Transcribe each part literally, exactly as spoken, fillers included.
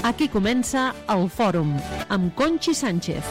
Aquí comença el Fòrum, amb Conxi Sánchez.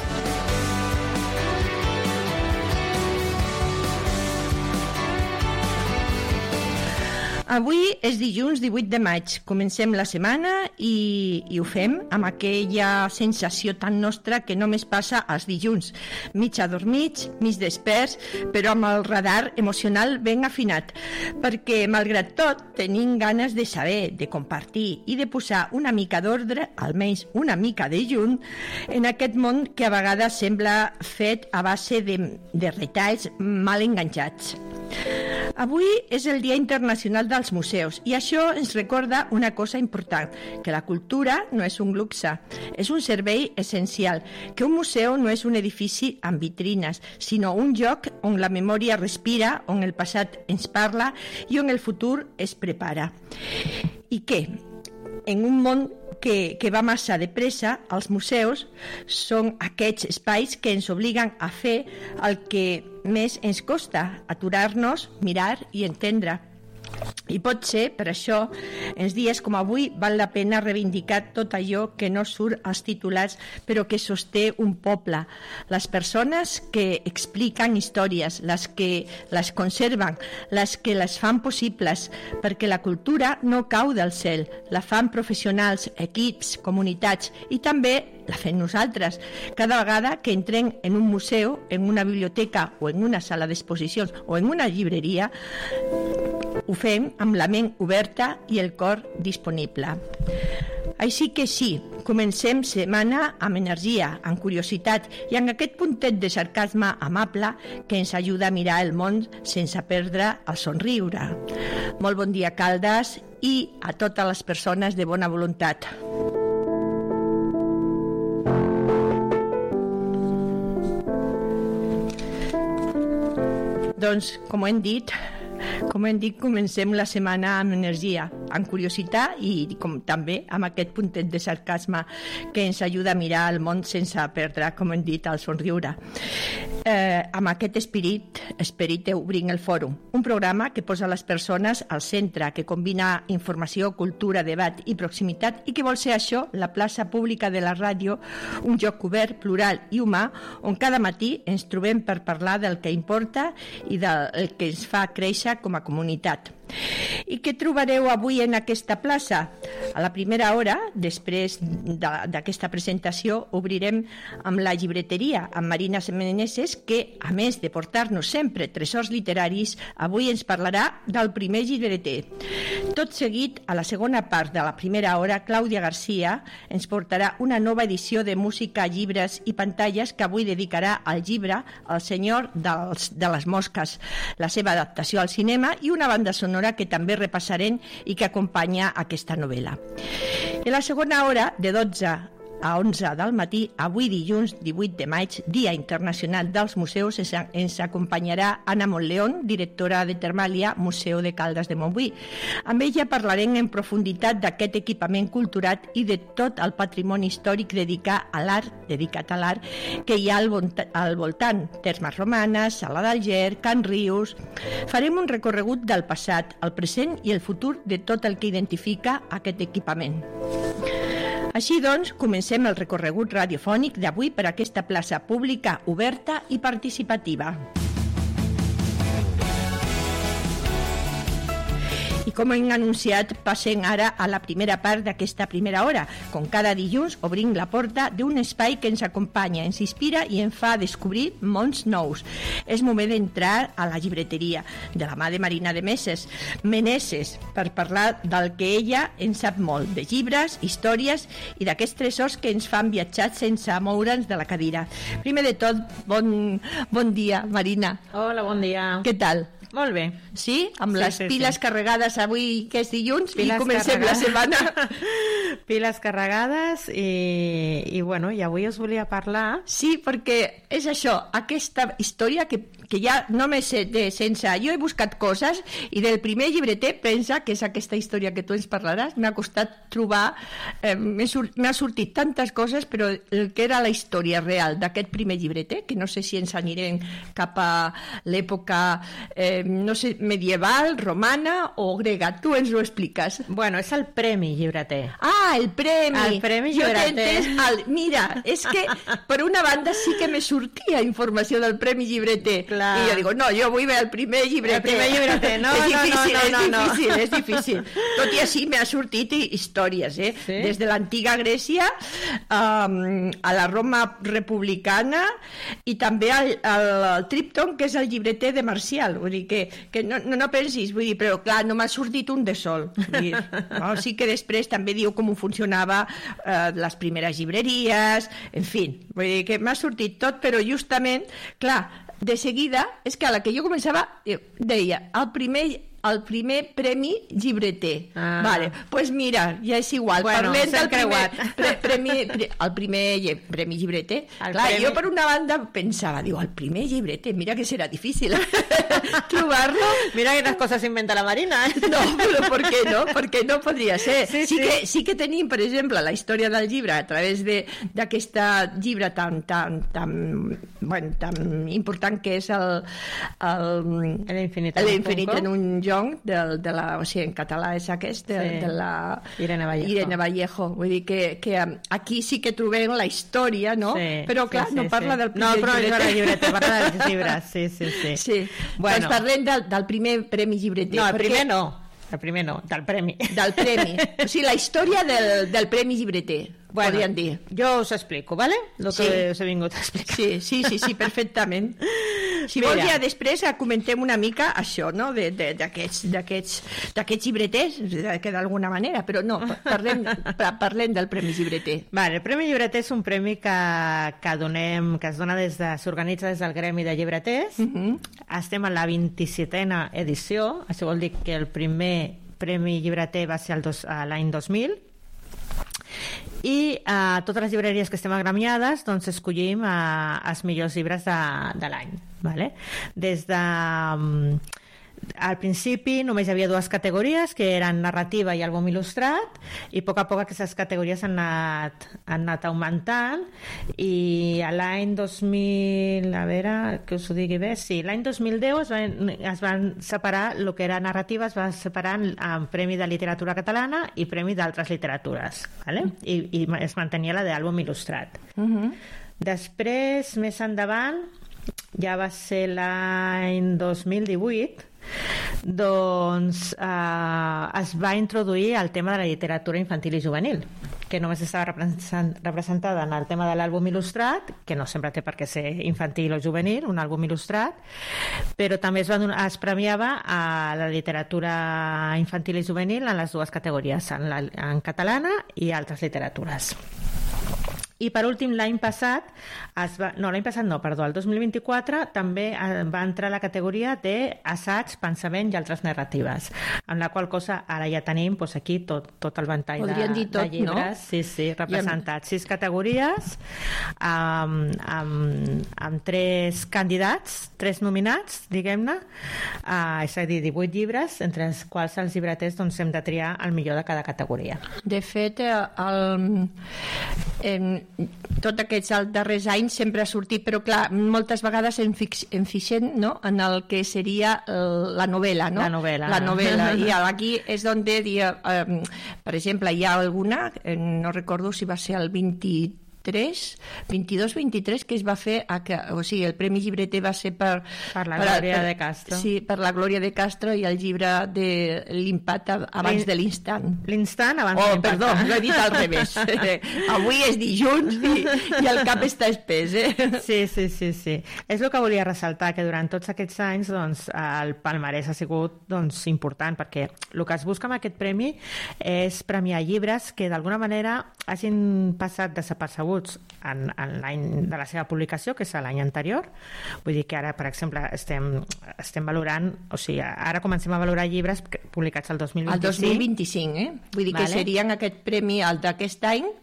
Avui és dilluns divuit de maig, comencem la setmana i, i ho fem amb aquella sensació tan nostra que només passa als dilluns, mig adormits, mig desperts, però amb el radar emocional ben afinat, perquè malgrat tot tenim ganes de saber, de compartir i de posar una mica d'ordre, almenys una mica de llum, en aquest món que a vegades sembla fet a base de, de retalls mal enganxats. Avui és el Dia Internacional dels Museus i això ens recorda una cosa important, que la cultura no és un luxe, és un servei essencial, que un museu no és un edifici amb vitrines, sinó un lloc on la memòria respira, on el passat ens parla i on el futur es prepara. I què? En un món que, que va massa de pressa, els museus són aquests espais que ens obliguen a fer el que més ens costa, aturar-nos, mirar i entendre. I pot ser, per això, en dies com avui val la pena reivindicar tot allò que no surt als titulars però que sosté un poble. Les persones que expliquen històries, les que les conserven, les que les fan possibles, perquè la cultura no cau del cel, la fan professionals, equips, comunitats i també la fem nosaltres. Cada vegada que entrem en un museu, en una biblioteca o en una sala d'exposicions o en una llibreria, ho fem amb la ment oberta i el cor disponible. Així que sí, comencem setmana amb energia, amb curiositat i amb aquest puntet de sarcasme amable que ens ajuda a mirar el món sense perdre el somriure. Molt bon dia, Caldes, i a totes les persones de bona voluntat. Doncs, com hem dit, com hem dit, comencem la setmana amb energia, amb curiositat i com, també amb aquest puntet de sarcasme que ens ajuda a mirar el món sense perdre, com hem dit, el somriure. Eh, amb aquest esperit, esperit obrim el Fòrum, un programa que posa les persones al centre, que combina informació, cultura, debat i proximitat i que vol ser això, la plaça pública de la ràdio, un lloc obert, plural i humà, on cada matí ens trobem per parlar del que importa i del que ens fa créixer com a comunitat. I què trobareu avui en aquesta plaça? A la primera hora, després d'aquesta presentació, obrirem amb la llibreteria, amb Marina Meneses, que, a més de portar-nos sempre tresors literaris, avui ens parlarà del primer llibreter. Tot seguit, a la segona part de la primera hora, Clàudia Garcia ens portarà una nova edició de música, llibres i pantalles que avui dedicarà al llibre El senyor dels, de les mosques, la seva adaptació al cinema i una banda sonora que també repassarem i que acompanya aquesta novel·la. En la segona hora, de dotze a onze del matí, avui dilluns divuit de maig, Dia Internacional dels Museus, ens acompanyarà Anna Montleón, directora de Termàlia, Museu de Caldes de Montbui. Amb ella parlarem en profunditat d'aquest equipament cultural i de tot el patrimoni històric dedicat a l'art, dedicat a l'art que hi ha al, al voltant, Termes Romanes, Sala d'Alger, Can Rius. Farem un recorregut del passat, el present i el futur de tot el que identifica aquest equipament. Així doncs, comencem el recorregut radiofònic d'avui per aquesta plaça pública oberta i participativa. I com hem anunciat, passem ara a la primera part d'aquesta primera hora. Com cada dilluns, obrim la porta d'un espai que ens acompanya, ens inspira i ens fa descobrir mons nous. És moment d'entrar a la llibreteria, de la mà de Marina de Meses, Meneses, per parlar del que ella en sap molt, de llibres, històries i d'aquests tresors que ens fan viatjar sense moure'ns de la cadira. Primer de tot, bon, bon dia, Marina. Hola, bon dia. Què tal? Molt bé. Sí? Amb sí, les sí, piles sí. carregades avui, que és dilluns, piles i comencem carregades. La setmana. Piles carregades i, i, bueno, i avui us volia parlar... Sí, perquè és això, aquesta història que, que ja només de sense... Jo he buscat coses i del primer llibreter, pensa que és aquesta història que tu ens parlaràs, m'ha costat trobar, eh, m'ha sortit tantes coses, però el que era la història real d'aquest primer llibreter, que no sé si ens anirem cap a l'època, eh, no sé, medieval, romana o grega. Tu ens ho expliques. Bueno, és el Premi Llibreter. Ah, el premi. El Premi Jo t'he Llibreter. entès el... Mira, és que per una banda sí que me sortia informació del Premi Llibreter. Clar. I jo digo, no, jo vull veure el primer llibreter. El primer llibreter, no, és no, difícil, no, no, no, és difícil, és difícil. Tot i així m'ha sortit històries, eh? Sí? Des de l'antiga Grècia um, a la Roma republicana i també al, al, al Tripton, que és el llibreter de Marcial. Vull dir que, que no, no, no pensis, vull dir, però clar, no m'ha sortit un de sol. Vull dir, no? Sí que després també diu com funcionava eh, les primeres llibreries, en fi, vull dir que m'ha sortit tot, però justament, clar, de seguida, és que a la que jo començava, deia, el primer, el primer premi llibreter. Ah. Vale, doncs pues mira, ja és igual. Bueno, Parlem del primer, pre, premi, pre, el primer lle, premi llibreter. El Clar, premi... jo per una banda pensava, diu, el primer llibreter, mira que serà difícil trobar-lo. Mira quines coses inventa la Marina. Eh? No, però per què no? Perquè no podria ser. Sí, sí, sí. Que, sí que tenim, per exemple, la història del llibre a través d'aquest llibre tan, tan, tan, bueno, tan important que és el... L'infinit en un jong, del, de la, o sigui, en català és aquest, de, sí. de la... Irene Vallejo. Irene Vallejo. Vull dir que, que aquí sí que trobem la història, no? Sí, però clar, sí, sí, no parla sí. del primer no, però llibreter. No, però llibreter, parla dels llibres, sí, sí, sí. Sí, bueno. Doncs parlem del, del primer premi llibreter. No, el perquè... primer no. El primer no, del premi. Del premi. O sigui, la història del, del premi llibreter, bueno, podríem dir. Jo us explico, ¿vale? Lo que Sí. us he vingut a explicar. Sí, sí, sí, sí, perfectament. Si Mira. vols ja després comentem una mica això, no?, d'aquests llibreters, que d'alguna manera, però no, parlem, parlem del Premi Llibreter. Vale, el Premi Llibreter és un premi que, que, donem, que es dona des de, s'organitza des del Gremi de Llibreters. Uh -huh. Estem a la vint-i-setena edició, això vol dir que el primer Premi Llibreter va ser l'any dos mil, i a totes les llibreries que estem agremiades doncs escollim uh, els millors llibres de, de l'any, vale? Des de... Um, al principi només hi havia dues categories, que eren narrativa i àlbum il·lustrat, i a poc a poc aquestes categories han anat, han anat augmentant, i a l'any dos mil, a veure, que us ho digui bé, sí, l'any dos mil deu es van, es van separar, el que era narrativa es va separar en Premi de Literatura Catalana i Premi d'altres literatures, vale? I, i es mantenia la d'àlbum il·lustrat. Uh-huh. Després, més endavant, ja va ser l'any dos mil divuit, doncs eh, es va introduir el tema de la literatura infantil i juvenil, que només estava representada en el tema de l'àlbum il·lustrat, que no sempre té per què ser infantil o juvenil, un àlbum il·lustrat, però també es, va donar, es premiava a la literatura infantil i juvenil en les dues categories, en, la, en catalana i altres literatures. I per últim, l'any passat, es va, no, l'any passat no, perdó, el dos mil vint-i-quatre també va entrar la categoria d'assaig, pensament i altres narratives, amb la qual cosa ara ja tenim doncs, aquí tot, tot el ventall de, dir tot, de llibres, no? sí, sí, representats, sis categories, amb, amb, amb tres candidats, tres nominats, diguem-ne, uh, és a dir, divuit llibres, entre els quals els llibreters doncs, hem de triar el millor de cada categoria. De fet, el, en, tots aquests darrers anys sempre ha sortit, però clar, moltes vegades em, fix, em fixem, no?, en el que seria el, la novel·la, no? La novel·la. La novel·la. I aquí és on, dia, eh, per exemple, hi ha alguna, eh, no recordo si va ser el vint-i-tres, vint-i-dos vint-i-tres, que es va fer, a, o sigui, el Premi Llibreter va ser per... Per la per, Glòria per, de Castro. Sí, per la Glòria de Castro, i el llibre de l'Impacte abans de l'instant. L'instant abans oh, de l'impacte. Perdó, l'he dit al revés. Avui és dilluns i, i el cap està espès, eh? Sí, sí, sí, sí. És el que volia ressaltar, que durant tots aquests anys doncs, el palmarès ha sigut doncs, important, perquè el que es busca amb aquest premi és premiar llibres que d'alguna manera hagin passat desapercebuts en, en l'any de la seva publicació, que és l'any anterior. Vull dir que ara, per exemple, estem, estem valorant, o sigui, ara comencem a valorar llibres publicats el dos mil vint-i-cinc. El dos mil vint-i-cinc, eh? Vull dir vale. Que serien aquest premi, el d'aquest any,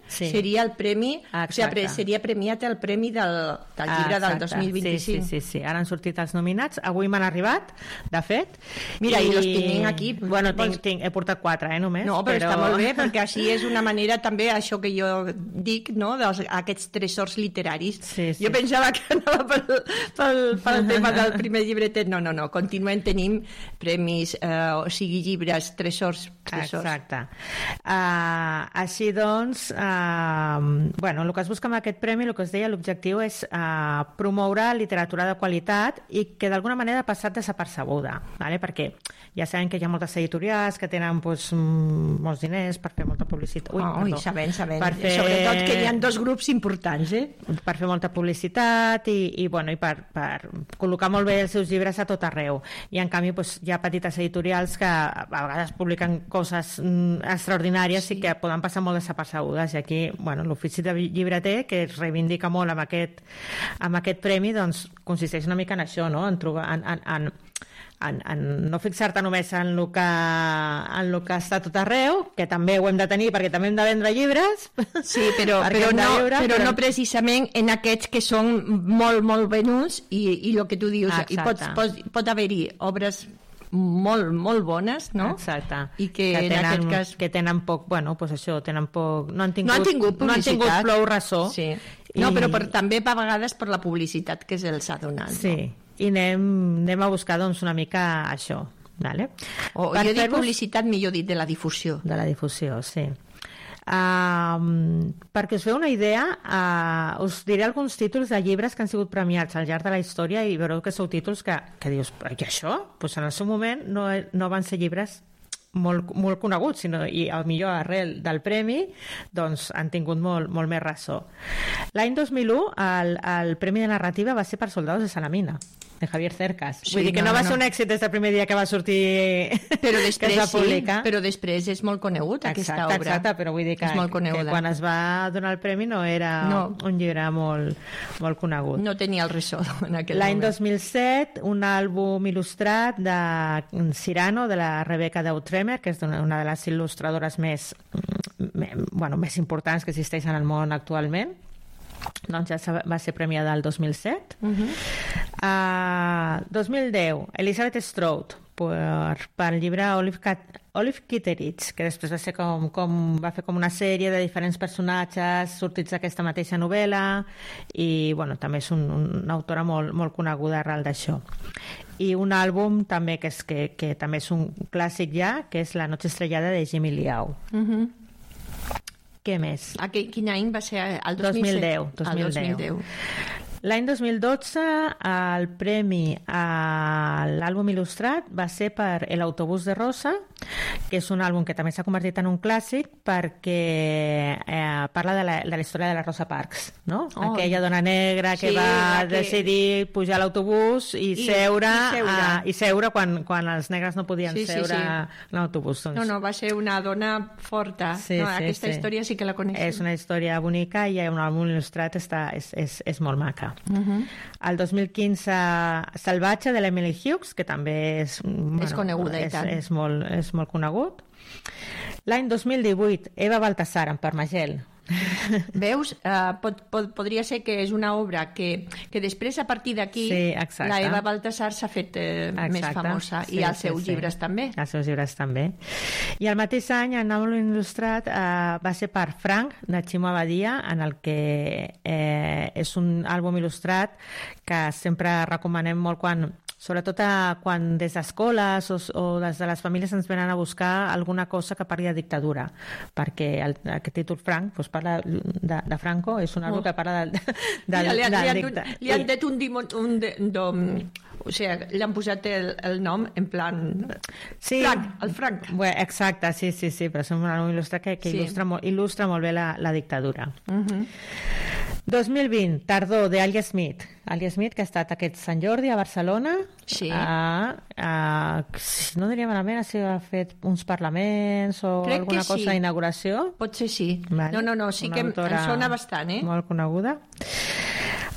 sí. seria el premi, Exacte. o sigui, seria premiat el premi del, del llibre Exacte. del dos mil vint-i-cinc. Sí, sí, sí, sí. Ara han sortit els nominats. Avui m'han arribat, de fet. Mira, i, i els tinc aquí. Bueno, tinc, Vols... tinc, he portat quatre, eh, només. No, però, però està molt bé, perquè així és una manera també, això que jo dic, no?, dels, aquests tresors literaris. Sí, sí. Jo pensava que anava pel, pel, pel tema del primer llibretet. No, no, no, continuem, tenim premis, eh, o sigui, llibres, tresors, tresors. Exacte. Uh, així doncs, uh, bueno, el que es busca amb aquest premi, el que us deia, l'objectiu és uh, promoure literatura de qualitat i que d'alguna manera ha passat desapercebuda, ¿vale? Perquè ja sabem que hi ha moltes editorials que tenen pues, molts diners per fer molta publicitat. Ui, oh, ui, sabent, sabent. Per fer... Sobretot que hi ha dos grups importants, eh? Per fer molta publicitat i, i, bueno, i per, per col·locar molt bé els seus llibres a tot arreu. I en canvi pues, hi ha petites editorials que a vegades publiquen coses mm, extraordinàries sí. i que poden passar molt desapercebudes. I aquí, bueno, l'ofici de llibreter, que es reivindica molt amb aquest, amb aquest premi, doncs consisteix una mica en això, no? En trobar... En, en, en, En, en no fixar-te només en el, que, en el que està tot arreu, que també ho hem de tenir perquè també hem de vendre llibres. Sí, però, però, no, lliure, però, però no precisament en aquests que són molt, molt venuts i, i el que tu dius, i pot, pot, pot haver-hi obres molt, molt bones, no? Exacte. I que, que tenen, en aquest cas... que tenen poc, bueno, pues això, tenen poc... No han tingut, no han tingut publicitat. No han tingut prou ressò. Sí. No, I... però per, també a vegades per la publicitat que se'ls ha donat. Sí. No? I anem, anem a buscar doncs, una mica això. Vale? O per jo dic publicitat, millor dit, de la difusió. De la difusió, sí. Uh, perquè us feu una idea, uh, us diré alguns títols de llibres que han sigut premiats al llarg de la història i veureu que sou títols que, que dius, i això? Pues en el seu moment no, no van ser llibres molt, molt coneguts, sinó, i al millor arrel del premi doncs han tingut molt, molt més ressò. L'any dos mil u el, el Premi de Narrativa va ser per Soldados de Salamina, de Javier Cercas. Sí, vull dir que no, no va ser no. un èxit des del primer dia que va sortir, però després, que es va publicar. Sí, però després és molt conegut, aquesta exacte, obra. Exacte, però vull dir que, que quan es va donar el premi no era no. un llibre molt, molt conegut. No tenia el ressò en aquell L'any moment. dos mil set, un àlbum il·lustrat de Cyrano, de la Rebecca Dautremer, que és una de les il·lustradores més, bueno, més importants que existeixen al món actualment. Doncs ja va ser premiada el dos mil set. Uh-huh. uh, dos mil deu, Elizabeth Strout per, per el llibre Olive, Cat, Olive Kitteridge, que després va, ser com, com, va fer com una sèrie de diferents personatges sortits d'aquesta mateixa novel·la i bueno, també és un, una autora molt, molt coneguda arrel d'això. I un àlbum també que, és, que, que també és un clàssic ja, que és La noche estrellada de Jimmy Liao. Uh-huh. Què més? Aquell, quin any va ser? El dos mil deu. dos mil deu. dos mil deu. L'any dos mil dotze el premi a l'àlbum il·lustrat va ser per El autobús de Rosa, que és un àlbum que també s'ha convertit en un clàssic perquè eh, parla de la, de la història de la Rosa Parks, no? Oh, aquella dona negra que sí, va que... decidir pujar a l'autobús i, I seure, i seure, a, i seure quan, quan els negres no podien sí, seure sí, sí. a l'autobús. Doncs... No, no, va ser una dona forta. Sí, no, sí, aquesta sí. història sí que la coneixem. És una història bonica i un àlbum il·lustrat està, és, és, és molt maca. Uh-huh. El dos mil quinze Salvatge de l'Emily Hughes, que també és, bueno, és coneguda és, i tant. És molt, és molt conegut. L'any dos mil divuit Eva Baltasar en Permagel. Veus? Uh, pot, pot, podria ser que és una obra que, que després a partir d'aquí sí, la Eva Baltasar s'ha fet eh, més famosa sí, i els seus sí, llibres sí. també. Els seus llibres també. I el mateix any el àlbum il·lustrat eh, va ser per Frank de Ximo Abadia, en el que eh, és un àlbum il·lustrat que sempre recomanem molt quan sobretot a, quan des d'escoles o, o des de les famílies ens venen a buscar alguna cosa que parli de dictadura, perquè el, aquest títol Frank doncs parla de, de Franco, és un àlbum oh. que parla de, de, Mira, li, han, de, li, han, dicta... li han dit un dimon, un de, dom, o sigui, li han posat el, el nom en plan sí. Frank, el Frank. Bé, exacte, sí, sí, sí, però és un àlbum il·lustre que, que sí. il·lustra, molt, il·lustra molt bé la, la dictadura. Uh-huh. dos mil vint, Tardor, de Alia Smith. Alia Smith, que ha estat aquest Sant Jordi a Barcelona. Sí. A, a, si no diria malament, si ha fet uns parlaments o Crec alguna cosa sí. d'inauguració. Pot ser sí. Vale. No, no, no, sí una que em sona bastant, eh? Molt coneguda.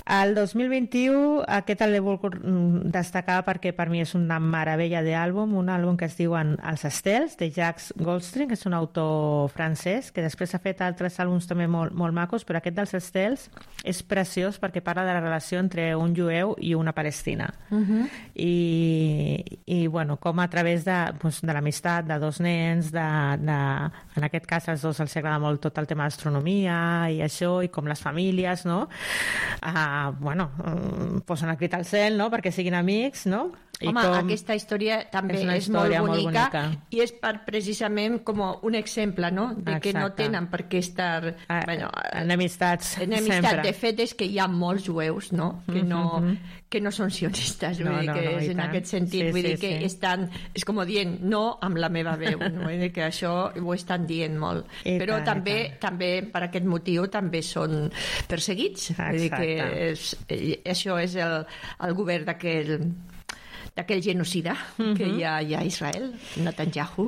El dos mil vint-i-u aquest el vull destacar perquè per mi és una meravella d'àlbum, un àlbum que es diuen Els Estels, de Jacques Goldstring, que és un autor francès, que després ha fet altres àlbums també molt, molt macos, però aquest dels Estels és preciós perquè parla de la relació entre un jueu i una palestina. Uh-huh. I, i bueno, com a través de, doncs, de l'amistat de dos nens, de, de, en aquest cas als dos els agrada molt tot el tema d'astronomia i això, i com les famílies, no? Uh, bueno, posen el crit al cel, no?, perquè siguin amics, no? I Home, com... aquesta història també és, és història molt, bonica, molt bonica i és per, precisament com un exemple, no?, de Exacte. Que no tenen per què estar ah, bueno, enemistats enemistat. Sempre. De fet és que hi ha molts jueus, no?, que no, mm-hmm. que no són sionistes, vull no, dir, que no, no, és en tant. Aquest sentit, sí, vull sí, dir que sí. estan, és com dient no amb la meva veu, no? Vull dir que això ho estan dient molt, I però tant, també, també per aquest motiu també són perseguits. Exacte. Vull dir que és, això és el, el govern d'aquell d'aquell genocida uh-huh. que hi ha, hi ha a Israel, Netanyahu.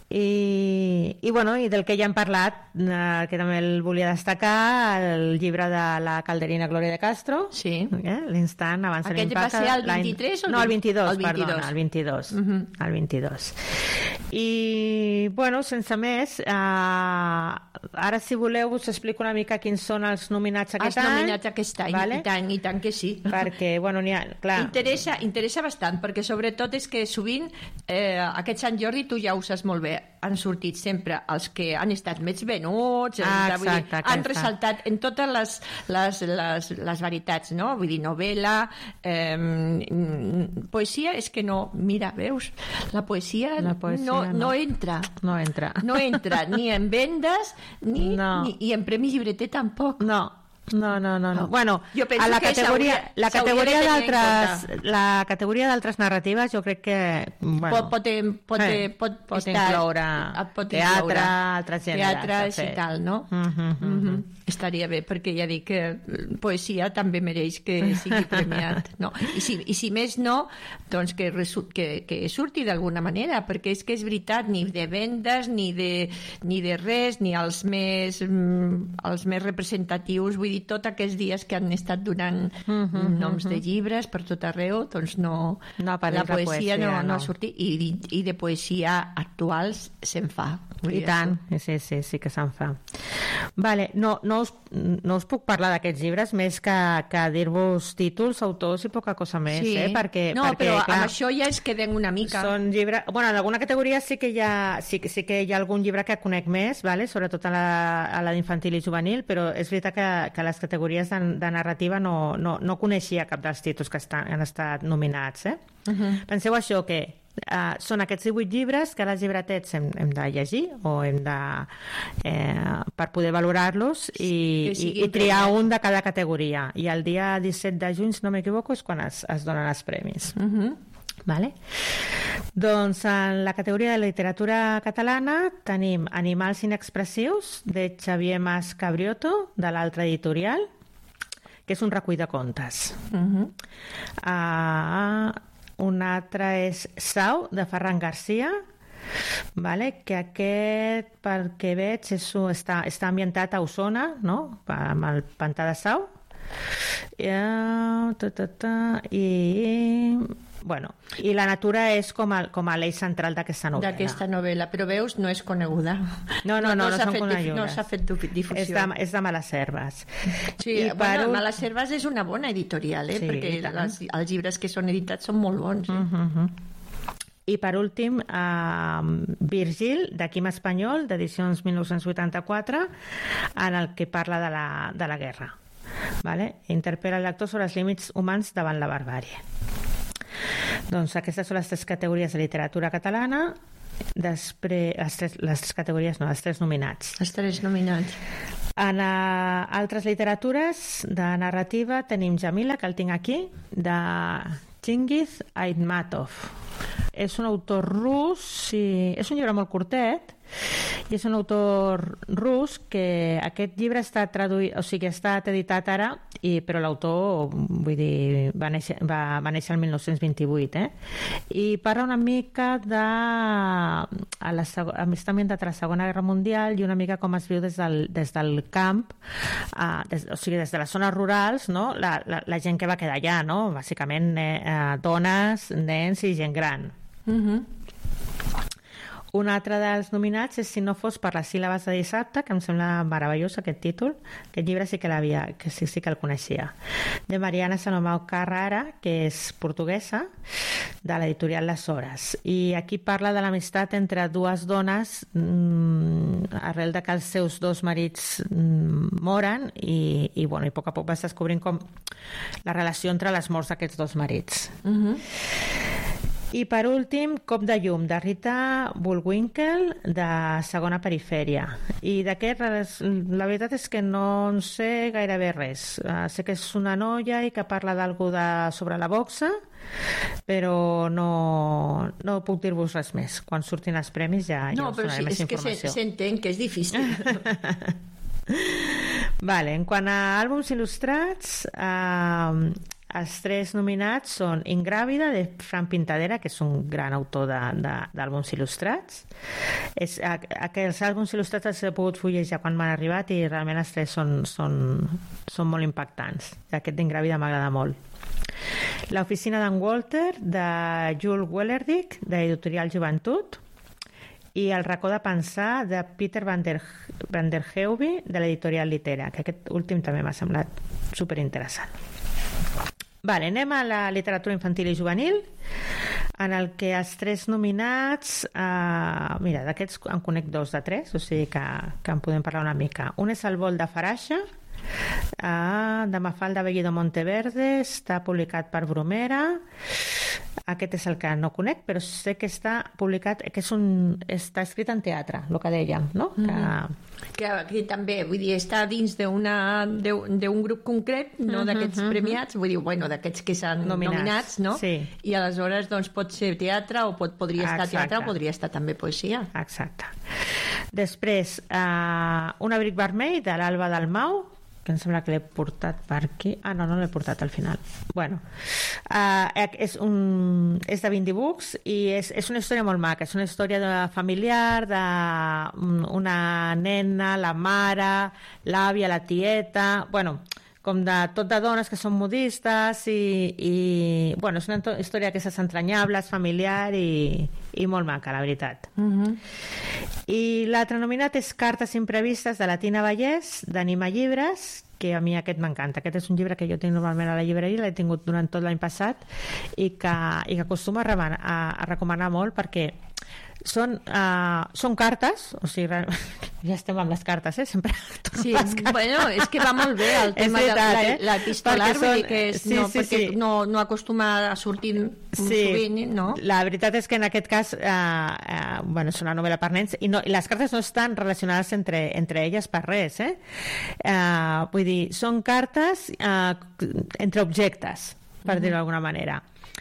I, i, bueno, i del que ja hem parlat, eh, que també el volia destacar, el llibre de la calderina Gloria de Castro, sí. eh, l'instant abans de l'impacte. Aquest va ser el vint-i-tres o el No, el vint-i-dos, el vint-i-dos. perdona, el vint-i-dos. Uh-huh. El vint-i-dos. I, bueno, sense més, eh, ara, si voleu, us explico una mica quins són els nominats aquest els any. Els nominats aquest any, vale? I tant, i tant que sí. Perquè, bueno, n'hi ha, clar... Interessa, interessa bastant, perquè sobretot és que sovint, eh, aquest Sant Jordi, tu ja ho saps molt bé, han sortit sempre els que han estat més venuts, ah, exacte, vull dir, han ressaltat en totes les, les, les, les veritats, no? Vull dir, novel·la, eh, poesia, és que no, mira, veus, la poesia, la poesia no, no. no entra. No entra. No entra, ni en vendes, ni, no. ni i en Premi Llibreter tampoc. No. No, no, no, no. Oh. Bueno, jo penso a la que categoria, la categoria d'altres, la categoria d'altres narratives, jo crec que bueno, pot, pot, pot, eh, pot, pot estar, incloure pot teatre, incloure altres gèneres. Teatre i tal, no? Uh -huh, uh -huh. Uh -huh. Estaria bé, perquè ja dic que poesia també mereix que sigui premiat, no? I si, i si més no, doncs que, que, que surti d'alguna manera, perquè és que és veritat, ni de vendes, ni de, ni de res, ni els més, els més representatius, vull dir, tots aquests dies que han estat donant uh -huh, noms uh -huh. de llibres per tot arreu, doncs no, no la poesia, poesia no, no. no ha sortit, i, i de poesia actuals se'n fa. I tant, sí, sí, sí que se'n fa. Vale, no, no, us, no us puc parlar d'aquests llibres més que, que dir-vos títols, autors i poca cosa més, sí. eh? Perquè, no, perquè, però clar, amb això ja es queden una mica. Són llibres... Bueno, en alguna categoria sí que hi ha, sí, sí que hi ha algun llibre que conec més, vale? Sobretot a la, a la d'infantil i juvenil, però és veritat que, que les categories de, de narrativa no, no, no coneixia cap dels títols que estan, han estat nominats, eh? Uh-huh. Penseu això, que Uh, són aquests divuit llibres que les llibretets hem, hem de llegir o hem de eh, per poder valorar-los i, i, i triar un de cada categoria, i el dia disset de juny, si no m'equivoco, és quan es, es donen els premis. Uh-huh. Vale? Doncs en la categoria de literatura catalana tenim Animals inexpressius, de Xavier Mas Cabrioto, de l'Altra Editorial, que és un recull de contes. Uh-huh. uh, un altre és Sau, de Ferran Garcia, vale? Que aquest, pel que veig, és, està, està ambientat a Osona, no? Amb el pantà de Sau. I, ta, ta, ta, i bueno, i la natura és com a, com a l'eix central d'aquesta novel·la. D'aquesta novel·la, però veus, no és coneguda. No, no, no, no, no s'ha són fet, conegudes. No s'ha fet difusió. És de, és de Malaserves. Sí, I bueno, per... Malaserves és una bona editorial, eh? Sí, perquè les, els llibres que són editats són molt bons. Eh? Uh -huh. I per últim, eh, Virgil, de Quim Espanyol, d'edicions mil nou-cents vuitanta-quatre, en el que parla de la, de la guerra. Vale? Interpel·la el lector sobre els límits humans davant la barbàrie. Doncs aquestes són les tres categories de literatura catalana. Després, les tres, les tres categories, no, els tres nominats. Els tres nominats. En uh, altres literatures de narrativa tenim Jamila, que el tinc aquí, de Chingiz Aitmatov. És un autor rus i és un llibre molt curtet, i és un autor rus que aquest llibre està traduït, o sigui, ha estat editat ara, i, però l'autor, vull dir, va néixer, va, va néixer el mil nou-cents vint-i-vuit, eh? I parla una mica de a la, està ambientat a la Segona Guerra Mundial i una mica com es viu des del, des del camp, uh, des, o sigui, des de les zones rurals, no? la, la, la gent que va quedar allà, no? Bàsicament eh, dones, nens i gent gran. Mhm. Un altre dels nominats és Si no fos per les síl·labes de dissabte, que em sembla meravellós aquest títol. Aquest llibre sí que l'havia, que sí, sí que el coneixia. De Mariana Salomão Carrara, que és portuguesa, de l'editorial Les Hores. I aquí parla de l'amistat entre dues dones mmm, arrel de que els seus dos marits mmm, moren i, i, bueno, i a poc a poc vas descobrint com la relació entre les morts d'aquests dos marits. Mhm. I per últim, Cop de llum, de Rita Bullwinkle, de Segona Perifèria. I d'aquest, la veritat és que no en sé gairebé res. Uh, sé que és una noia i que parla d'algú de, sobre la boxa, però no, no puc dir-vos res més. Quan surtin els premis ja, ja no, us donaré sí, més informació. No, però és que s'entén que és difícil. Vale, en quant a àlbums il·lustrats, uh, els tres nominats són Ingràvida, de Fran Pintadera, que és un gran autor d'àlbums il·lustrats. És, aquells àlbums il·lustrats els he pogut fullejar quan m'han arribat i realment els tres són, són, són molt impactants. Aquest d'Ingràvida m'agrada molt. L'oficina d'en Walter, de Jules Wellerdick, d'Editorial Joventut, i El racó de pensar, de Peter van der, van der Heuvi, de l'editorial Litera, que aquest últim també m'ha semblat superinteressant. Vale, anem a la literatura infantil i juvenil, en el que els tres nominats, eh, mira, d'aquests en conec dos de tres, o sigui que, que en podem parlar una mica. Un és El vol de Faraxa, eh, de Mafalda Bellido Monteverde, està publicat per Bromera. Aquest és el que no conec, però sé que està publicat, que és un, està escrit en teatre, el que dèiem, no? Mm-hmm. Que, que també, vull dir, està dins d'un grup concret, no mm-hmm, d'aquests mm-hmm. premiats, vull dir, bueno, d'aquests que s'han nominats, nominats, no? Sí. I aleshores doncs, pot ser teatre o pot, podria estar Exacte. teatre o podria estar també poesia. Exacte. Després, eh, Un abric vermell, de l'Alba Dalmau, que em sembla que l'he portat per aquí. Ah, no, no l'he portat al final. Bueno, uh, és, un, és de Bindi Books i és, és una història molt maca. És una història de familiar, d'una nena, la mare, l'àvia, la tieta... Bueno, com de tot de dones que són modistes i, i bueno, és una història que és entranyable, és familiar i, i molt maca, la veritat. Mm-hmm. I l'altre nominat és Cartes imprevistes, de la Tina Vallès, d'Anima Llibres, que a mi aquest m'encanta. Aquest és un llibre que jo tinc normalment a la llibreria, l'he tingut durant tot l'any passat i que, i que acostumo a, reman, a, a recomanar molt perquè són, uh, són cartes, o sigui, ja estem amb les cartes, eh? Sempre sí, les cartes. Bueno, és que va molt bé el tema veritat, de eh? l'epistolar, vull dir que és, sí, no, sí, perquè sí. no, no acostuma a sortir sí. sovint, no? La veritat és que en aquest cas eh, eh, bueno, és una novel·la per nens i, no, i les cartes no estan relacionades entre, entre elles per res, eh? Eh, vull dir, són cartes eh, entre objectes, per dir-ho d'alguna manera.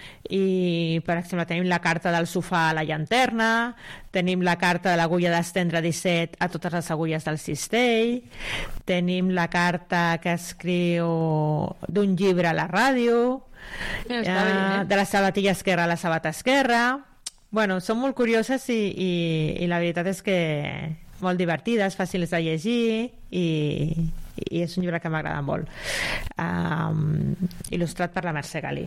I, per exemple, tenim la carta del sofà a la llanterna, tenim la carta de l'agulla d'estendre disset a totes les agulles del cistell, tenim la carta que escriu d'un llibre a la ràdio, eh, bé, eh? de la sabatilla esquerra a la sabata esquerra. Bueno, són molt curioses i, i, i la veritat és que molt divertides, fàcils de llegir i, i és un llibre que m'agrada molt. Um, il·lustrat per la Mercè Galí.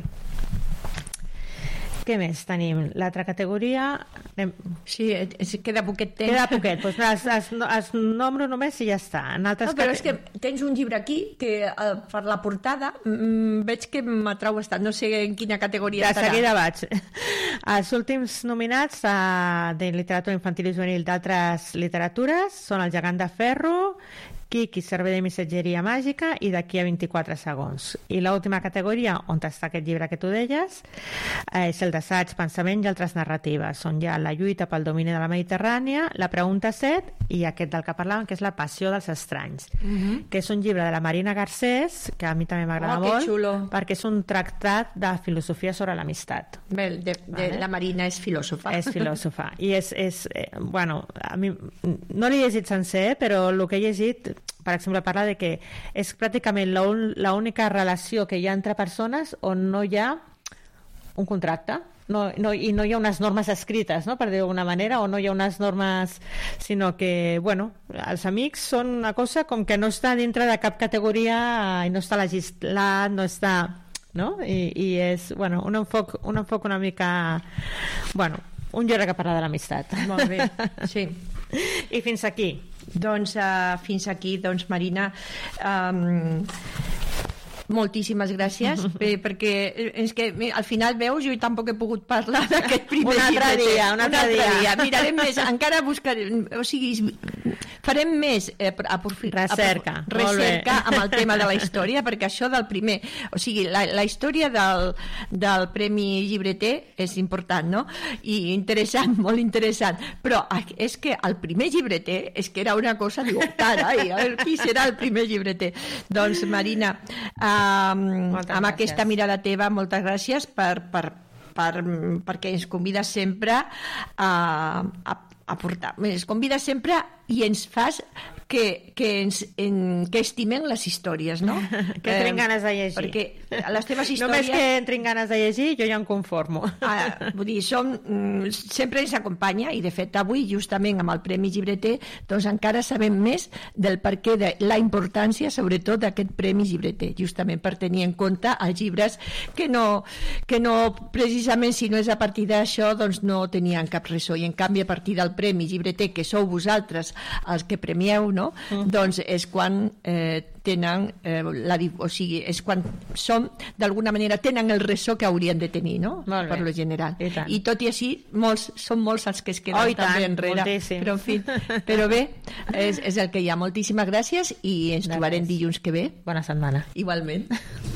Què més tenim? L'altra categoria... Anem... Sí, queda poquet temps. Queda poquet, doncs es, es, es nombro només i ja està. En altres no, però cate... és que tens un llibre aquí que eh, per la portada mm, veig que m'atrau bastant, no sé en quina categoria de estarà. De seguida vaig. Els últims nominats uh, de literatura infantil i juvenil d'altres literatures són El gegant de ferro, Kiki, servei de missatgeria màgica i D'aquí a vint-i-quatre segons. I l'última categoria, on està aquest llibre que tu deies, és el d'assaig, pensament i altres narratives, on hi ha la lluita pel domini de la Mediterrània, la pregunta set i aquest del que parlàvem, que és La passió dels estranys, uh-huh. que és un llibre de la Marina Garcés, que a mi també m'agrada oh, molt, xulo. perquè és un tractat de filosofia sobre l'amistat. Bé, de, de, vale. La Marina és filòsofa. És filòsofa. I és, és eh, bueno, a mi no l'he llegit sencer, però el que he llegit, per exemple, parla de que és pràcticament l'única relació que hi ha entre persones on no hi ha un contracte, no, no, i no hi ha unes normes escrites, no? Per dir d'alguna manera, o no hi ha unes normes, sinó que, bueno, els amics són una cosa com que no està dintre de cap categoria i no està legislat, no està... no? I, i és, bueno, un enfoc, un enfoc una mica... Bueno, un llibre que parla de l'amistat. Molt bé, sí. I fins aquí. Doncs uh, fins aquí, doncs, Marina... Um... moltíssimes gràcies, bé, perquè és que al final veus, jo tampoc he pogut parlar d'aquest primer un altre llibre. dia, un altre, un altre dia. dia. Mirarem més, encara buscarem, o sigui, farem més eh, aprofi, recerca, aprof, recerca amb el tema de la història, perquè això del primer, o sigui, la, la història del, del Premi Llibreter és important, no? I interessant, molt interessant, però és que el primer llibreter és que era una cosa, diu, carai, a veure, qui serà el primer llibreter? Doncs, Marina, eh, Um, amb gràcies. Aquesta mirada teva, moltes gràcies per, per, per, perquè ens convides sempre a, a, a portar, ens convides sempre i ens fas que, que, ens, en, que estimem les històries, no? Que eh, tinc ganes de llegir. Perquè les teves històries... Només que tinc ganes de llegir, jo ja em conformo. Ah, vull dir, som, sempre ens acompanya, i de fet avui, justament amb el Premi Llibreter, doncs encara sabem més del perquè de la importància, sobretot, d'aquest Premi Llibreter, justament per tenir en compte els llibres que no, que no precisament, si no és a partir d'això, doncs no tenien cap ressò, i en canvi a partir del Premi Llibreter, que sou vosaltres els que premieu, no? Mm. Doncs és quan eh, tenen eh, la, o sigui, és quan som, d'alguna manera, tenen el ressò que haurien de tenir, no? Per lo general. I, I tot i així, molts, són molts els que es queden oh, també tant, enrere. Moltíssim. Però, en fi, però bé, és, és el que hi ha. Moltíssimes gràcies i ens de trobarem res. Dilluns que ve. Bona setmana. Igualment.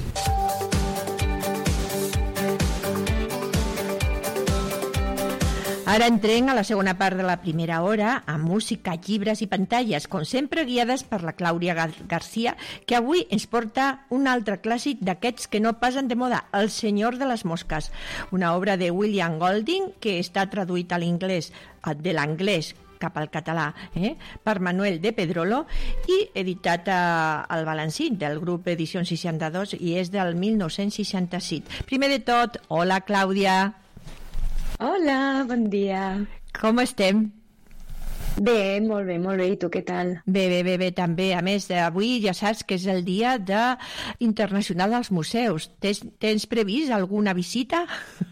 Ara entrem a la segona part de la primera hora amb música, llibres i pantalles, com sempre guiades per la Clàudia Gar- Garcia, que avui ens porta un altre clàssic d'aquests que no passen de moda, El senyor de les mosques, una obra de William Golding que està traduït a l'inglès, de l'anglès cap al català, eh? per Manuel de Pedrolo, i editat a, al Balancí, del grup Edicions seixanta-dos, i és del mil nou-cents seixanta-set. Primer de tot, hola Clàudia. Hola, bon dia. Com estem? Bé, molt bé, molt bé. I tu què tal? Bé, bé, bé, bé, també. A més, avui ja saps que és el dia de... internacional dels museus. Tens, tens previst alguna visita?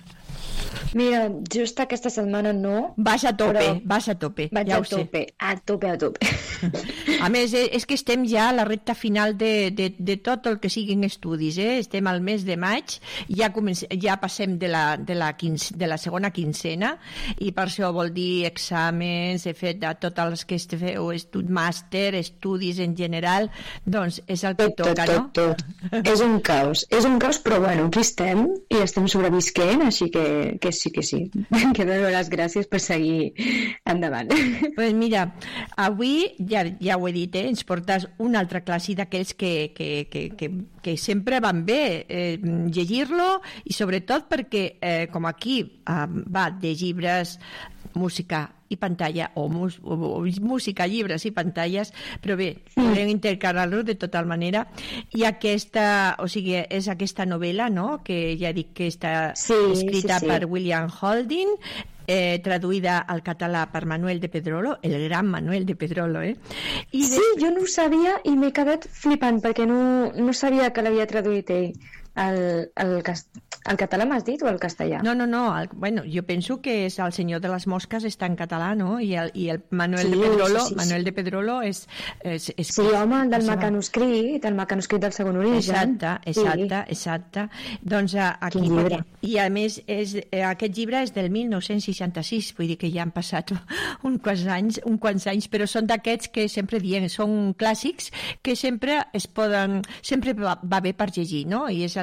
Mira, just aquesta setmana no. Vas a tope, però... vas a tope. Vaig ja a tope, a tope, a tope. A més, és que estem ja a la recta final de, de, de tot el que siguin estudis, eh? Estem al mes de maig, ja, comencem, ja passem de la, de, la quince, de la segona quincena, i per això vol dir exàmens, he fet de tots els que feu estud, màster, estudis en general, doncs és el que tot, toca, tot, no? Tot, tot. És un caos, és un caos, però bueno, aquí estem i estem sobrevisquent, així que, que sí que sí. Que dono les gràcies per seguir endavant. Pues mira, avui, ja, ja ho he dit, eh, ens portes un altre clàssic d'aquells que, que, que, que, que sempre van bé eh, llegir-lo, i sobretot perquè, eh, com aquí eh, va de llibres, música i pantalla, o, mus, o, o música, llibres i pantalles, però bé, podem intercalar-lo de tota manera, i aquesta, o sigui, és aquesta novel·la, no?, que ja dic que està sí, escrita sí, sí. per William Golding, eh, traduïda al català per Manuel de Pedrolo, el gran Manuel de Pedrolo, eh? I de... Sí, jo no ho sabia i m'he quedat flipant, perquè no, no sabia que l'havia traduït ell. El, el, el català m'has dit o el castellà? No, no, no, el, bueno, jo penso que és El senyor de les mosques està en català, no? I el, i el Manuel sí, de Pedrolo, sí, sí, Manuel sí. de Pedrolo és... és, és sí, home, del mecanoscrit, del mecanoscrit del segon origen. Exacte, exacte, sí. exacte. Doncs aquí... Quin llibre. I a més, és, aquest llibre és del mil nou-cents seixanta-sis, vull dir que ja han passat uns quants anys, uns quants anys, però són d'aquests que sempre diem, són clàssics que sempre es poden... sempre va, va bé per llegir, no? I és el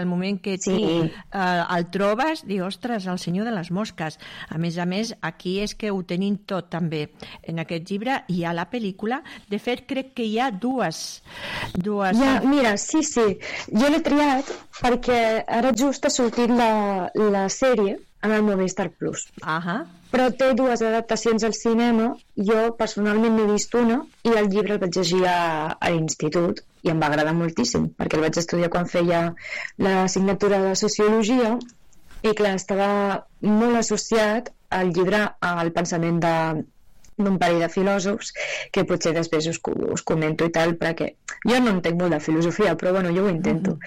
al moment que tu Sí. eh, el trobes, dius, ostres, el senyor de les mosques. A més a més, aquí és que ho tenim tot també. En aquest llibre hi ha la pel·lícula. De fet, crec que hi ha dues. dues... Ja, mira, sí, sí. Jo l'he triat perquè ara just ha sortit la, la sèrie en el Movistar Plus. Ahà. Però té dues adaptacions al cinema. Jo personalment n'he vist una i el llibre el vaig llegir a, a l'institut i em va agradar moltíssim perquè el vaig estudiar quan feia l'assignatura de Sociologia i clar, estava molt associat al llibre al pensament de d'un parell de filòsofs que potser després us, us comento i tal, perquè jo no entenc molt de filosofia, però bueno, jo ho intento.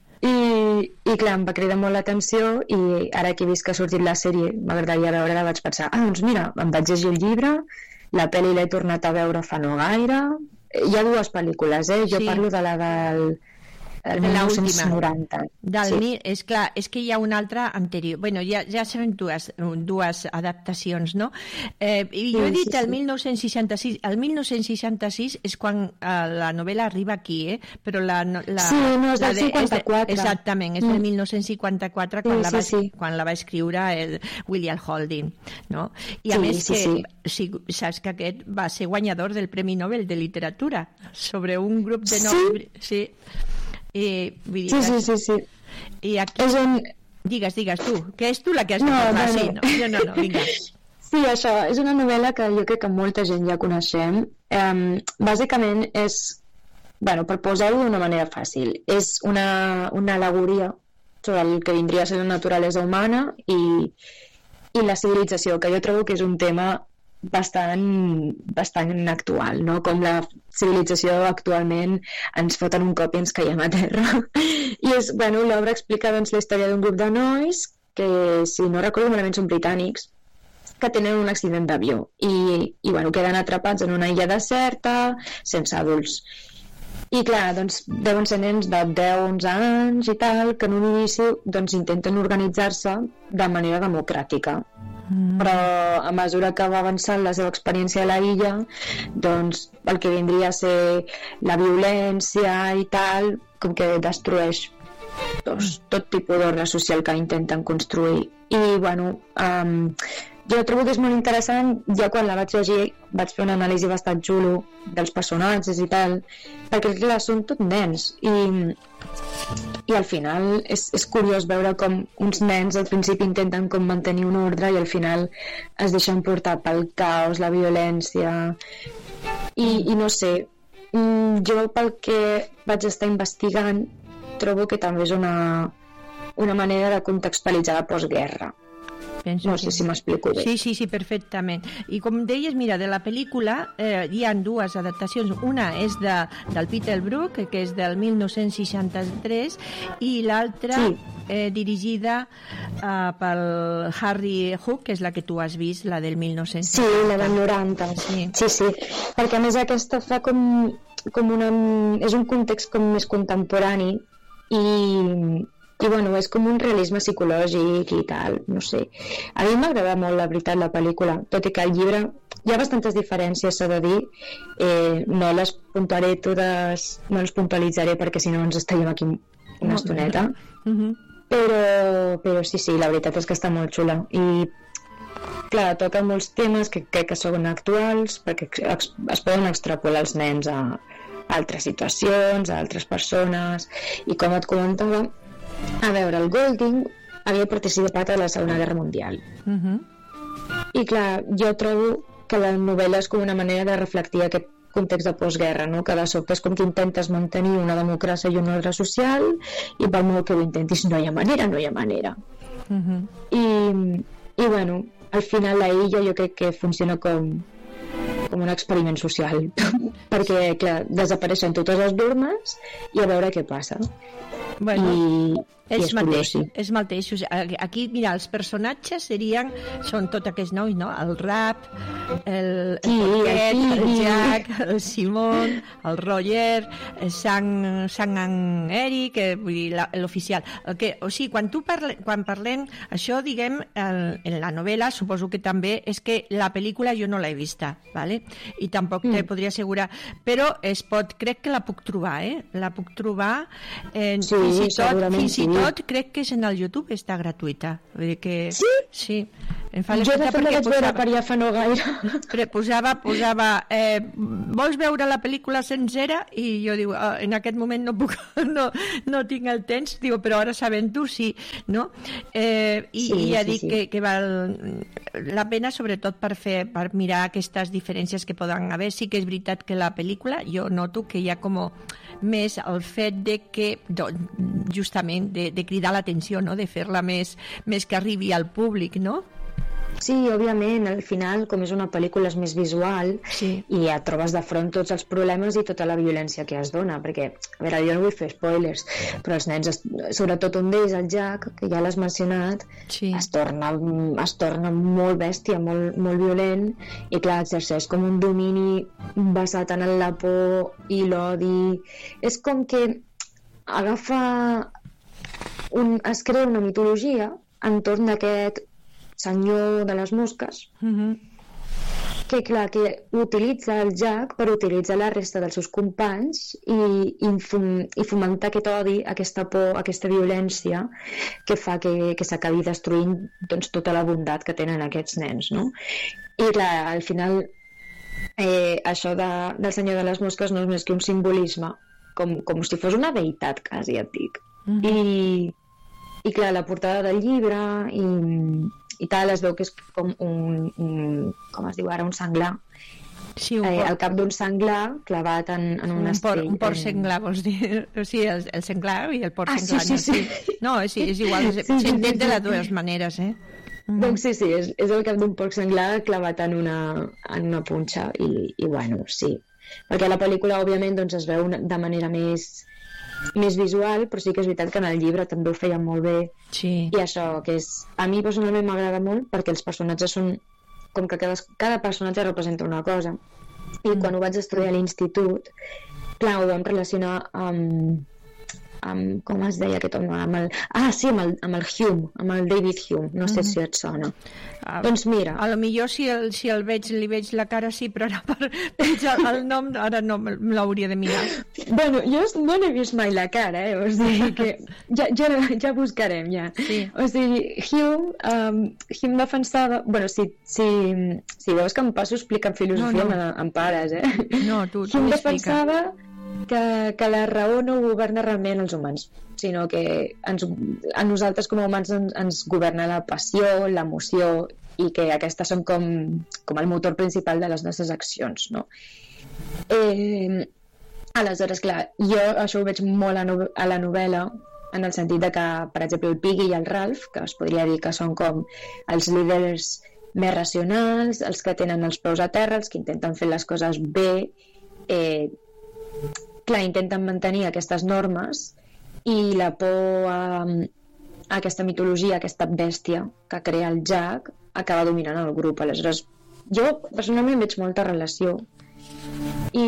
I, i clar, em va cridar molt l'atenció i ara que he vist que ha sortit la sèrie m'agradaria veure-la, vaig pensar, ah, doncs mira, em vaig llegir el llibre, la pel·li l'he tornat a veure fa no gaire. Hi ha dues pel·lícules, eh? Jo Sí. parlo de la del el De mil l'última. nou-cents noranta. Del Sí. mi- és clar, és que hi ha una altra anterior. Bueno, ja, ja són dues, dues adaptacions, no? Eh, I jo Sí, he dit sí, el sí. mil nou-cents seixanta-sis. El mil nou-cents seixanta-sis és quan eh, la novel·la arriba aquí, eh? Però la... no- la Sí, no, és la del de- cinquanta-quatre. És de, exactament, és del Mm. mil nou-cents cinquanta-quatre quan, Sí, la sí, va, sí. quan la va escriure el William Holding, no? I a Sí, més sí, que sí. sí, saps que aquest va ser guanyador del Premi Nobel de Literatura sobre un grup de... Sí? no- sí. I, vull dir, Sí, que- sí, sí, sí. i aquí... És un... Digues, digues tu, que és tu la que has de No, parlar. no, Sí, no. no, jo no, no, vinga. Sí, això, és una novel·la que jo crec que molta gent ja coneixem. Um, bàsicament és, bueno, per posar-ho d'una manera fàcil, és una, una al·legoria sobre el que vindria a ser la naturalesa humana i, i la civilització, que jo trobo que és un tema bastant, bastant actual, no? Com la civilització actualment ens foten un cop i ens caiem a terra. I és, bueno, l'obra explica doncs, la història d'un grup de nois que, si no recordo malament, són britànics, que tenen un accident d'avió i, i bueno, queden atrapats en una illa deserta, sense adults. I clar, doncs, deuen ser nens de deu onze anys i tal, que en un inici doncs, intenten organitzar-se de manera democràtica. Mm. Però a mesura que va avançant la seva experiència a la illa, doncs el que vindria a ser la violència i tal, com que destrueix doncs, tot tipus d'ordre social que intenten construir. I bueno, um, jo trobo que és molt interessant. Jo quan la vaig llegir vaig fer una anàlisi bastant xulo dels personatges i tal, perquè clar, són tot nens i, i al final és, és curiós veure com uns nens al principi intenten com mantenir un ordre i al final es deixen portar pel caos, la violència i, i no sé, jo pel que vaig estar investigant trobo que també és una, una manera de contextualitzar la postguerra. Penso No que sé si m'explico bé. Sí, sí, sí, perfectament. I com deies, mira, de la pel·lícula eh, hi ha dues adaptacions. Una és de, del Peter Brook, que és del mil nou-cents seixanta-tres, i l'altra Sí. eh, dirigida eh, pel Harry Hook, que és la que tu has vist, la del mil nou-cents Sí, la del noranta. Sí. Sí, sí. Perquè a més aquesta fa com, com una... és un context com més contemporani i... i bueno, és com un realisme psicològic i tal, no sé. A mi m'agrada molt, la veritat, la pel·lícula, tot i que el llibre hi ha bastantes diferències, s'ha de dir, eh, no les puntuaré totes, no les puntualitzaré perquè si no ens estaríem aquí una estoneta, Uh-huh. però, però sí, sí, la veritat és que està molt xula i clar, toca molts temes que crec que són actuals perquè ex, es poden extrapolar els nens a altres situacions, a altres persones i com et comentava, a veure, el Golding havia participat a la Segona Guerra Mundial. Uh-huh. I clar, jo trobo que la novel·la és com una manera de reflectir aquest context de postguerra, no? Que de sobte és com que intentes mantenir una democràcia i un ordre social i per molt que ho intentis no hi ha manera, no hi ha manera. Uh-huh. I, i bueno, al final la illa jo crec que funciona com com un experiment social perquè clar, desapareixen totes les normes i a veure què passa. Bueno, I, i ells és curiós, mateix, sí. els mateixos. Aquí, mira, els personatges serien, són tots aquests nois, no? El Rap, el, Sí, el, Poquet, el el Piggy. Jack, el Simon, el Roger, el Sang, Sang en Eric, eh, vull dir, la- l'oficial. El que, o sigui, quan, tu parle, quan parlem, això, diguem, el, en la novel·la, suposo que també, és que la pel·lícula jo no l'he vista, ¿vale? I tampoc te Mm. podria assegurar, però es pot, crec que la puc trobar, eh? La puc trobar en, Sí, fins i tot, segurament fins i sí. tot crec que és en el YouTube, està gratuïta. Vull dir que... Sí? Sí. Em fa Jo de l'efecte fet la perquè vaig veure posava- per ja fa no gaire. Però posava, posava eh, vols veure la pel·lícula sencera? I jo diu, ah, en aquest moment no puc, no, no tinc el temps, diu, però ara sabent tu sí, no? Eh, i, Sí, i ja sí, dic sí. que, que val la pena sobretot per fer, per mirar aquestes diferències que poden haver. Sí que és veritat que la pel·lícula jo noto que hi ha com més el fet de que doncs, justament de, de cridar l'atenció, no? De fer-la més, més que arribi al públic, no? Sí, òbviament, al final, com és una pel·lícula és més visual, Sí. i et trobes de front tots els problemes i tota la violència que es dona, perquè, a veure, jo no vull fer spoilers, però els nens, es- sobretot un d'ells, el Jack, que ja l'has mencionat, Sí. es torna, es torna molt bèstia, molt, molt violent, i clar, exerceix com un domini basat en la por i l'odi. És com que agafa un, es crea una mitologia entorn d'aquest senyor de les mosques, Mhm. que clar, que utilitza el Jack per utilitzar la resta dels seus companys i, i, fom, i fomentar aquest odi, aquesta por, aquesta violència que fa que, que s'acabi destruint doncs, tota la bondat que tenen aquests nens, no? I clar, al final eh, això de, del senyor de les mosques no és més que un simbolisme, com, com si fos una deïtat, quasi, et dic. Mhm. I, i clar, la portada del llibre i, i tal, es veu que és com un, un com es diu ara, un senglar, Sí, un eh, porc, el cap d'un senglar clavat en, en un, un estell. porc, un porc eh, senglar, vols dir? O sigui, el, el senglar i el porc Ah, sí, senglar. sí, no? sí. No, sí, és igual, Sí, sí, s'entén sí, de sí. les dues maneres, eh? Mhm. Doncs sí, sí, és, és el cap d'un porc senglar clavat en una, en una punxa i, i bueno, sí. Perquè la pel·lícula, òbviament, doncs, es veu una, de manera més, més visual, però sí que és veritat que en el llibre també ho feien molt bé. Sí. I això, que és... A mi personalment m'agrada molt perquè els personatges són... Com que cada, cada personatge representa una cosa. I Mm. quan ho vaig estudiar a l'institut, clar, ho vam relacionar amb... amb com es deia aquest home? Amb el, ah, sí, amb el, amb el Hume, amb el David Hume. No sé Mhm. si et sona. Ah, Doncs mira, a lo millor si el, si el veig, li veig la cara, sí, però ara per, veig el, el nom, ara no me me l'hauria de mirar. bueno, jo no n'he vist mai la cara, eh? O sigui que ja, ja, ja buscarem, ja. Sí. O sigui, Hume, um, Hume defensava... Bueno, si, si, si veus que em passo explicant filosofia, No, no. no, no. em pares, eh? No, tu, tu Hume m'explica. defensava que, que la raó no governa realment els humans, sinó que ens, a nosaltres com a humans ens, ens governa la passió, l'emoció, i que aquestes són com, com el motor principal de les nostres accions, no? Eh, aleshores, clar, jo això ho veig molt a, no, a la novel·la, en el sentit de que, per exemple, el Piggy i el Ralph, que es podria dir que són com els líders més racionals, els que tenen els peus a terra, els que intenten fer les coses bé, eh, clar, intenten mantenir aquestes normes, i la por a, a aquesta mitologia, aquesta bèstia que crea el Jack, acaba dominant el grup. Aleshores, jo personalment veig molta relació. I,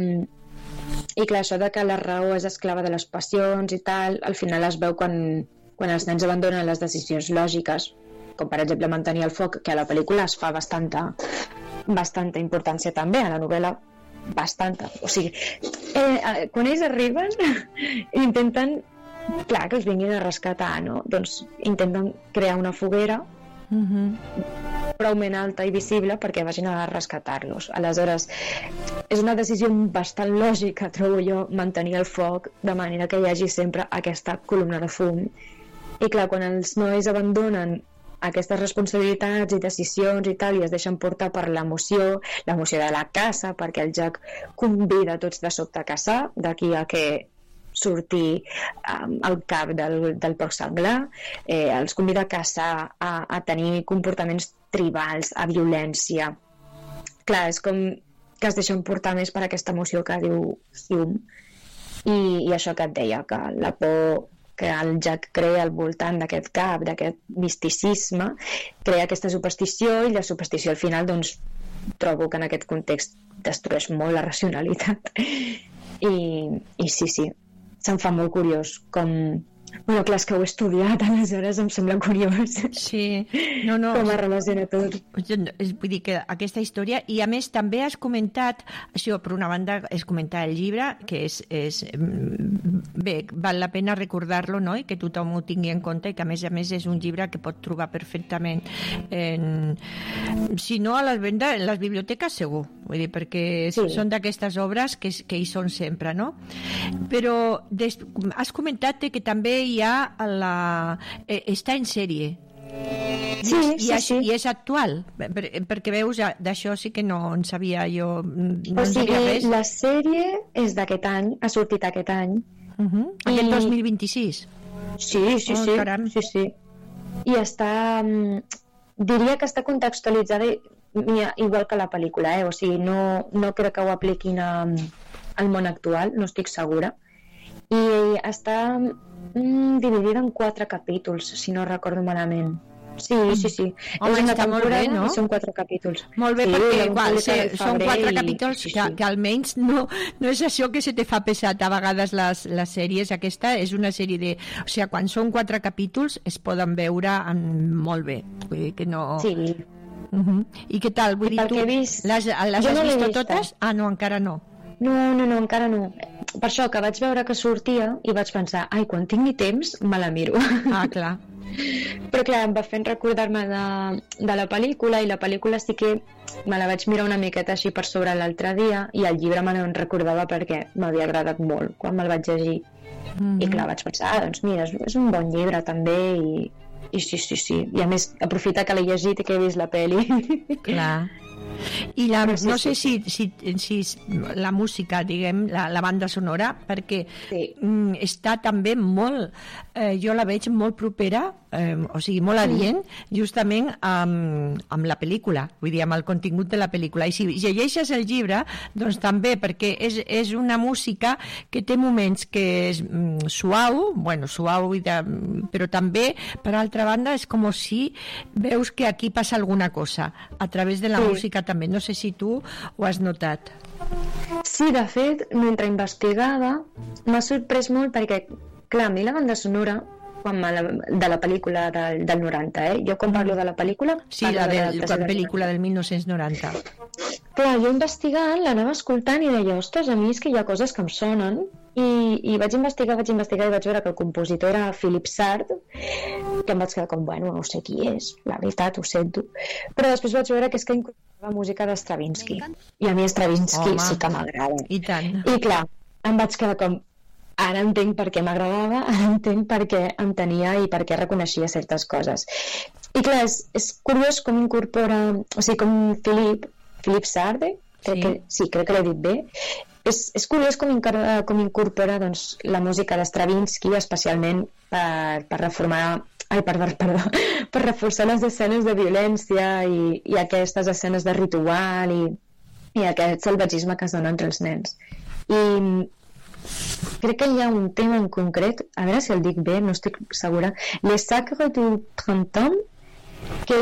i clar, això de que la raó és esclava de les passions i tal, al final es veu quan, quan els nens abandonen les decisions lògiques, com per exemple mantenir el foc, que a la pel·lícula es fa bastanta, bastanta importància també, a la novel·la bastanta. O sigui, eh, quan ells arriben intenten, clar, que els vinguin a rescatar, no? Doncs intenten crear una foguera Mhm. proument alta i visible perquè vagin a rescatar-los. Aleshores, és una decisió bastant lògica, trobo jo, mantenir el foc de manera que hi hagi sempre aquesta columna de fum. I clar, quan els nois abandonen aquestes responsabilitats i decisions i tal, i es deixen portar per l'emoció, l'emoció de la caça, perquè el Jack convida tots de sobte a caçar, d'aquí a que sortir um, al cap del, del porc senglar, eh, els convida a caçar, a, a tenir comportaments tribals, a violència. Clar, és com que es deixen portar més per aquesta emoció que diu Hume. I, i això que et deia, que la por que el Jack crea al voltant d'aquest cap, d'aquest misticisme, crea aquesta superstició, i la superstició al final, doncs, trobo que en aquest context destrueix molt la racionalitat. I, i sí, sí, se'm fa molt curiós com... Bueno, clar, és que ho he estudiat, aleshores em sembla curiós Sí, no, no. com es relaciona tot. És- Vull dir que aquesta història, i a més també has comentat, això per una banda és comentar el llibre, que és, és mm, bé, val la pena recordar-lo, no?, i que tothom ho tingui en compte, i que a més a més és un llibre que pot trobar perfectament en... si no a les vendes, en les biblioteques segur, vull dir, perquè sí. són d'aquestes obres que, que hi són sempre, no? Però des... has comentat que també hi ha la... Eh, està en sèrie. Sí, I, sí, és, sí. I és actual, per, perquè veus, d'això sí que no en sabia jo, no o en sigui, sabia res. la sèrie és d'aquest any, ha sortit aquest any. Uh-huh. Aquest I... dos mil vint-i-sis? Sí, sí, oh, sí, caram. sí, sí. I està, diria que està contextualitzada igual que la pel·lícula, eh? O sigui, no, no crec que ho apliquin a, al món actual, no estic segura. I està mm, dividida en quatre capítols, si no recordo malament. Sí, sí, sí. Home, és una està molt bé, no? I són quatre capítols. Molt bé, sí, perquè igual, sí, són quatre i... capítols sí, sí. que, que almenys no, no és això que se te fa pesat a vegades les, les sèries. Aquesta és una sèrie de... O sigui, quan són quatre capítols es poden veure en... molt bé. Vull dir que no... Sí. Uh-huh. I què tal? Vull dir, tu vist... les, les jo has no vist vista. totes? Ah, no, encara no. No, no, no, encara no. Per això que vaig veure que sortia i vaig pensar, ai, quan tingui temps me la miro. Ah, clar. Però clar, em va fent recordar-me de, de la pel·lícula, i la pel·lícula sí que me la vaig mirar una miqueta així per sobre l'altre dia, i el llibre me no recordava perquè m'havia agradat molt quan me'l vaig llegir. Mm-hmm. I clar, vaig pensar, ah, doncs mira, és, és un bon llibre també, i, i sí, sí, sí. I a més, aprofita que l'he llegit i que he vist la pel·li. Clar. I la, sí, no sé sí. si, si, si la música, diguem, la, la banda sonora, perquè sí. mm, està també molt, eh, jo la veig molt propera, eh, o sigui, molt adient, justament amb, amb la pel·lícula, vull dir, amb el contingut de la pel·lícula. I si llegeixes el llibre, doncs també, perquè és, és una música que té moments que és mm, suau, bueno, suau, i de, però també, per altra banda, és com si veus que aquí passa alguna cosa, a través de la sí. música també. No sé si tu ho has notat. Sí, de fet, mentre investigava m'ha sorprès molt perquè, clar, a mi la banda sonora quan la, de la pel·lícula del, del noranta, eh? Jo quan parlo de la pel·lícula... Sí, la, de, de la pel·lícula del mil nou-cents noranta. Clar, jo investigant l'anava escoltant i deia, ostres, a mi és que hi ha coses que em sonen, i, i vaig investigar, vaig investigar i vaig veure que el compositor era Philip Sard, que em vaig quedar com, bueno, no sé qui és, la veritat, ho sento. Però després vaig veure que és que incorporava música de Stravinsky. I a mi Stravinsky Home, sí que m'agrada. I tant. I clar, em vaig quedar com, ara entenc per què m'agradava, ara entenc per què em tenia i per què reconeixia certes coses. I clar, és, és curiós com incorpora, o sigui, com Philip, Philip Sarde, crec sí. que, sí, crec que l'he dit bé, és, és curiós com, com incorpora doncs, la música de Stravinsky, especialment per, per reformar ai, perdó, perdó, per reforçar les escenes de violència i, i aquestes escenes de ritual i, i aquest salvatgisme que es dona entre els nens. I crec que hi ha un tema en concret, a veure si el dic bé, no estic segura, Les Sacres du Printemps, que,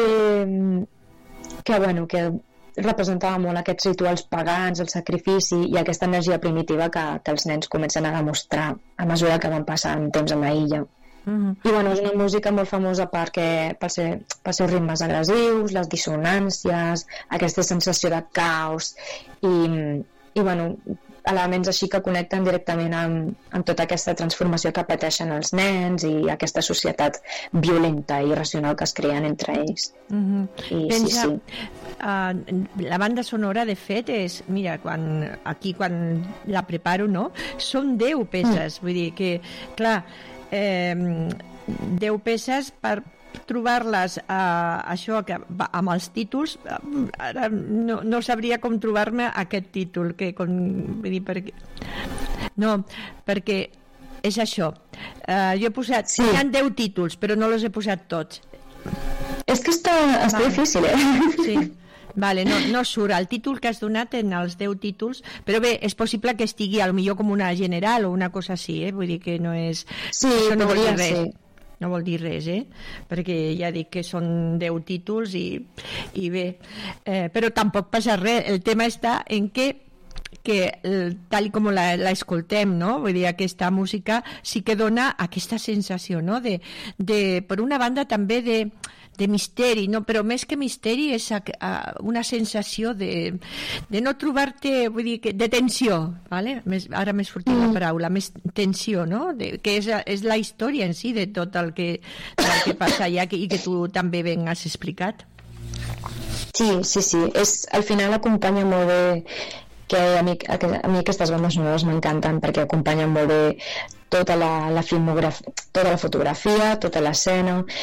que, bueno, que representava molt aquests rituals pagans, el sacrifici i aquesta energia primitiva que, que els nens comencen a demostrar a mesura que van passant temps a la illa. Uh-huh. I bueno, és una música molt famosa perquè, pel seu, pels seus ritmes agressius, les dissonàncies, aquesta sensació de caos i, i bueno, elements així que connecten directament amb, amb tota aquesta transformació que pateixen els nens i aquesta societat violenta i irracional que es creen entre ells. Uh-huh. I Pensa, sí, sí. Uh, la banda sonora, de fet, és, mira, quan, aquí quan la preparo, no? Són deu peces, mm. vull dir que, clar, eh, deu peces per trobar-les eh, això que amb els títols ara no, no sabria com trobar-me aquest títol que com, vull dir, perquè no, perquè és això eh, jo he posat, sí. Hi ha deu títols però no els he posat tots. És que està, està vale. Difícil, eh? Sí. Vale, no, no surt el títol que has donat en els deu títols, però bé, és possible que estigui a lo millor com una general o una cosa així, eh? Vull dir que no és... Sí, això no vol dir res. Ser. No vol dir res, eh? Perquè ja dic que són deu títols i, i bé, eh, però tampoc passa res. El tema està en què que tal com la, la escoltem, no? Vull dir, aquesta música sí que dona aquesta sensació, no? De, de, per una banda també de, de misteri, no? Però més que misteri és a, a una sensació de, de no trobar-te, vull dir, que, de tensió, vale? Més, ara m'he sortit mm. la paraula, més tensió, no? De, que és, és la història en si de tot el que, el que passa allà i que tu també ben has explicat. Sí, sí, sí. És, al final acompanya molt bé que a mi, a, a mi aquestes bandes sonores m'encanten perquè acompanyen molt bé tota la, la filmografia, tota la fotografia, tota l'escena,